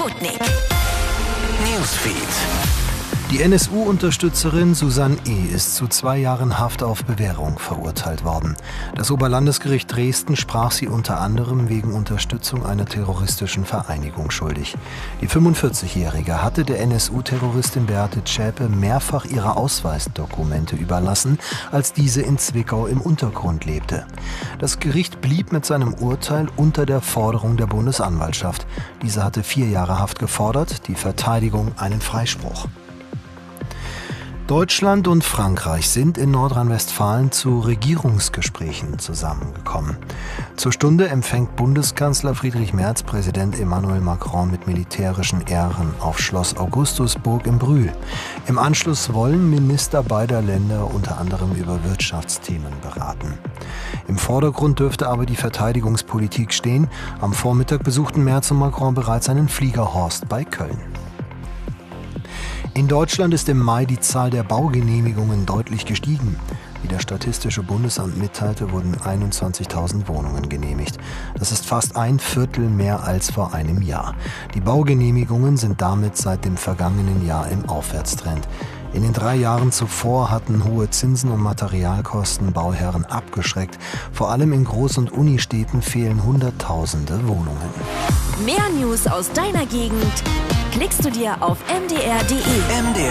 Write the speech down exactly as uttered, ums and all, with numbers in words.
Sputnik. Newsfeed. Die N S U-Unterstützerin Susanne E. ist zu zwei Jahren Haft auf Bewährung verurteilt worden. Das Oberlandesgericht Dresden sprach sie unter anderem wegen Unterstützung einer terroristischen Vereinigung schuldig. Die fünfundvierzigjährige hatte der N S U-Terroristin Beate Zschäpe mehrfach ihre Ausweisdokumente überlassen, als diese in Zwickau im Untergrund lebte. Das Gericht blieb mit seinem Urteil unter der Forderung der Bundesanwaltschaft. Diese hatte vier Jahre Haft gefordert, die Verteidigung einen Freispruch. Deutschland und Frankreich sind in Nordrhein-Westfalen zu Regierungsgesprächen zusammengekommen. Zur Stunde empfängt Bundeskanzler Friedrich Merz Präsident Emmanuel Macron mit militärischen Ehren auf Schloss Augustusburg im Brühl. Im Anschluss wollen Minister beider Länder unter anderem über Wirtschaftsthemen beraten. Im Vordergrund dürfte aber die Verteidigungspolitik stehen. Am Vormittag besuchten Merz und Macron bereits einen Fliegerhorst bei Köln. In Deutschland ist im Mai die Zahl der Baugenehmigungen deutlich gestiegen. Wie das Statistische Bundesamt mitteilte, wurden einundzwanzigtausend Wohnungen genehmigt. Das ist fast ein Viertel mehr als vor einem Jahr. Die Baugenehmigungen sind damit seit dem vergangenen Jahr im Aufwärtstrend. In den drei Jahren zuvor hatten hohe Zinsen und Materialkosten Bauherren abgeschreckt. Vor allem in Groß- und Unistädten fehlen Hunderttausende Wohnungen. Mehr News aus deiner Gegend klickst du dir auf m d r punkt d e.